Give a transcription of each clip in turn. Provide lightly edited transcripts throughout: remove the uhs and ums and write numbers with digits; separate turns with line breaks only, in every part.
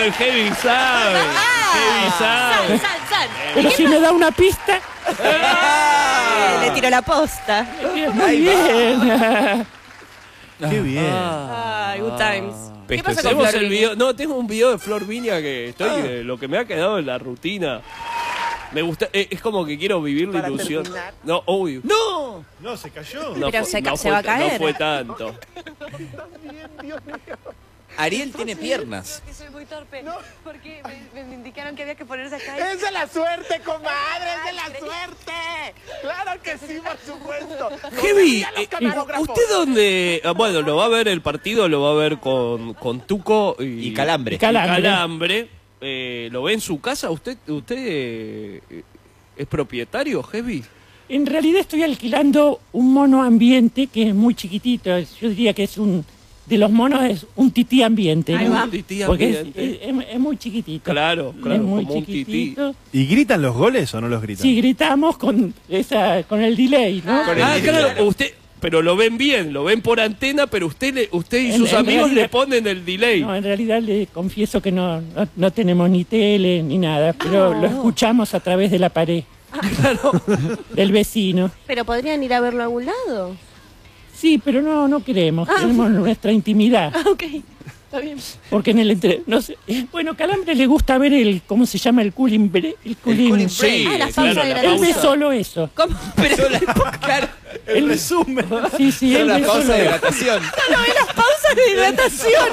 el Heavy sabe. Heavy sabe.
Pero si me da una pista.
Le tiro la posta.
Muy bien.
Qué bien.
Ay, good times. ¿Qué pasa con
Festejemos
Flor
el
Viña?
video. No, tengo un video de Flor Viña que estoy. Lo que me ha quedado en la rutina. Me gusta. Es como que quiero vivir la ilusión. No, obvio.
¡No! No, se cayó.
No
Pero
fue-
se va a caer.
No fue tanto.
Ariel tiene piernas.
Que soy muy torpe. Porque me indicaron que había que ponerse acá.
¡Es de la suerte, comadre! ¡Es de la suerte! ¡Claro que sí, por supuesto!
Heavy,
¡Ya los camarógrafos!
¿usted dónde? Bueno, lo va a ver el partido, lo va a ver con Tuco
Y Calambre.
Calambre. ¿Lo ve en su casa? ¿Usted es propietario, Heavy?
En realidad estoy alquilando un mono ambiente que es muy chiquitito. Yo diría que es de los monos es un tití ambiente.
Ahí
¿no?
va.
Un tití
Porque
ambiente.
es muy chiquitito.
Claro,
Es muy
como un tití.
chiquitito.
¿Y gritan los goles o no los gritan?
Sí, gritamos con el delay, ¿no?
Con el
Ah,
delay.
claro, usted... Pero lo ven bien, lo ven por antena, pero usted y
En-
sus
en
amigos
realidad-
le ponen el delay.
No, en realidad le confieso que no tenemos ni tele ni nada, pero lo escuchamos a través de la pared del vecino.
Pero podrían ir a verlo a algún lado.
Sí, pero no queremos, queremos nuestra intimidad.
Ah, ok. Está bien.
Porque en el no sé, bueno, Calambre le gusta ver ¿cómo se llama? El cooling break. El cooling
cooling
Sí,
Ah, las
claro,
pausas de
la
Él ve
pausa.
solo eso.
¿Cómo?
Pero claro,
El resumen.
Sí, sí,
es
él
una
ve
pausa
solo
de
eso.
hidratación.
Pausas de hidratación.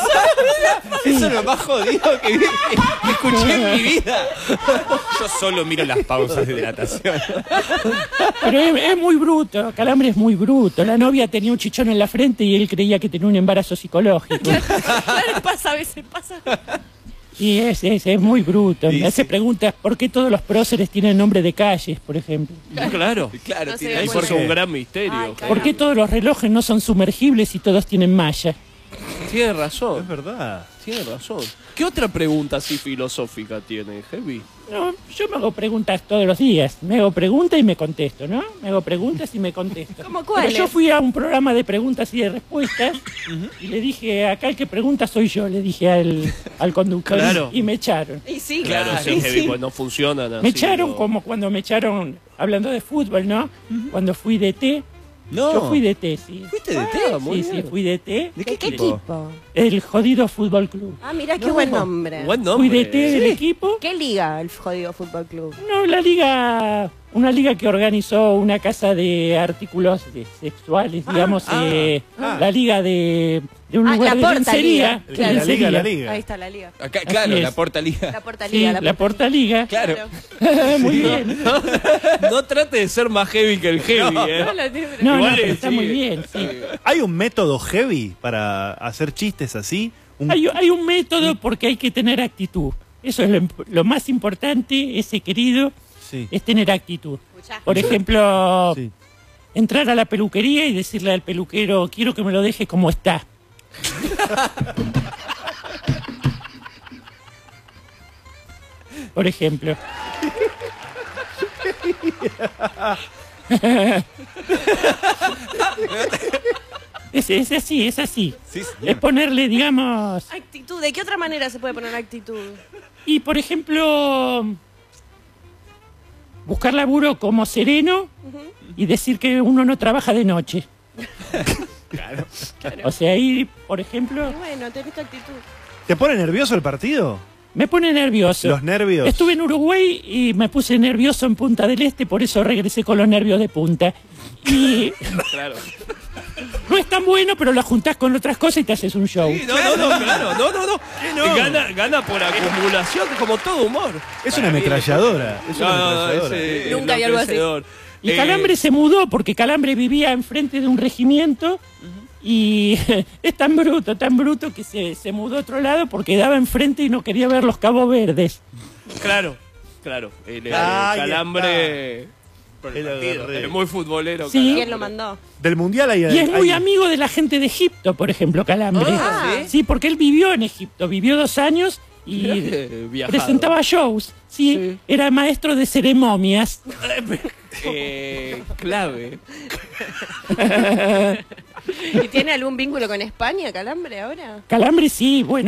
Eso es lo más jodido que escuché en mi vida. Yo solo miro las pausas de hidratación.
Pero es muy bruto, Calambre es muy bruto. La novia tenía un chichón en la frente y él creía que tenía un embarazo psicológico.
Claro, pasa a veces, pasa.
Y es muy bruto.
Sí,
Me hace
sí.
preguntas, ¿por qué todos los próceres tienen nombre de calles, por ejemplo?
Claro.
Claro,
No
tiene
sé,
Ahí
bueno.
fue un gran misterio.
Ay,
Heavy.
¿Por qué todos los relojes no son sumergibles y todos tienen malla?
Tiene
Es
razón,
verdad.
tiene razón. ¿Qué otra pregunta así filosófica tiene, Heavy?
No, yo me hago preguntas todos los días. Me hago preguntas y me contesto, ¿no? Me hago preguntas y me contesto.
¿Cómo cuáles?
Pero yo fui a un programa de preguntas y de respuestas y le dije, acá el que pregunta soy yo, le dije al conductor.
Claro.
Y me echaron.
Y sí,
Claro, sí,
y
Heavy,
sí.
pues no funcionan así.
Me echaron
no.
como cuando me echaron, hablando de fútbol, ¿no? Cuando fui de T.
No.
Yo fui de T, sí.
¿Fuiste de té?
muy
Sí,
bien.
sí, fui de T.
¿De
¿Qué equipo?
El jodido Fútbol Club.
Ah, mirá qué buen nombre.
Buen
Fui
nombre.
de T del equipo.
¿Qué liga el jodido fútbol club?
No, una liga que organizó una casa de artículos sexuales, digamos, la liga de un lugar de
la
lencería.
Portaliga. Claro.
La liga, la liga.
Ahí está la liga.
Acá, claro,
es.
la Portaliga.
La porta
Sí,
liga.
la Portaliga.
Claro.
Muy bien.
No trate de ser más heavy que el Heavy, ¿eh?
No,
Igual
pero
es,
está
sí.
muy bien, sí.
¿Hay un método heavy para hacer chistes así?
Hay un método porque hay que tener actitud. Eso es lo más importante, ese querido,
Sí.
es tener actitud.
Escuchá.
Por ejemplo,
Sí.
entrar a la peluquería y decirle al peluquero, quiero que me lo deje como está. Por ejemplo. Es así, es así.
Sí,
Es ponerle, digamos...
Actitud. ¿De qué otra manera se puede poner actitud?
Y, por ejemplo, buscar laburo como sereno y decir que uno no trabaja de noche.
Claro.
O sea, ahí, por ejemplo,
Y bueno, tenés tu actitud.
¿Te pone nervioso el partido?
me pone nervioso.
Los nervios.
Estuve en Uruguay y me puse nervioso en Punta del Este, por eso regresé con los nervios de punta. Y
Claro.
no es tan bueno, pero lo juntás con otras cosas y te haces un show.
Sí, claro, no. Gana por acumulación, como todo humor.
Es una ametralladora. Es una ametralladora.
ese
Nunca vi algo así.
enloquecedor.
Y Calambre se mudó porque Calambre vivía enfrente de un regimiento y es tan bruto que se mudó a otro lado porque daba enfrente y no quería ver los Cabos Verdes.
Claro.
Ahí
Calambre
El agarré.
es muy futbolero.
Sí.
Calambre.
¿Quién lo mandó?
Del mundial hay.
Y es muy
hay-
amigo de la gente de Egipto, por ejemplo, Calambre.
Ah,
Sí, porque él vivió en Egipto, vivió 2 años y
Viajado.
presentaba shows. Sí, era maestro de ceremonias.
Clave.
¿Y tiene algún vínculo con España, Calambre, ahora?
Calambre sí, bueno.